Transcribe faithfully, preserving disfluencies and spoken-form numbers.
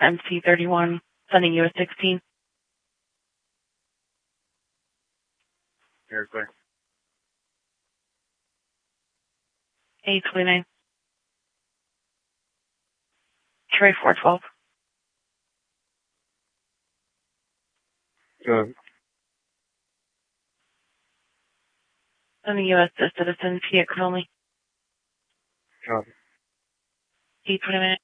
M C thirty-one, sending U S sixteen. Very clear. A twenty-nine. Troy four twelve. Good. Sending U S to citizen, P. Connolly. Copy. A twenty-nine.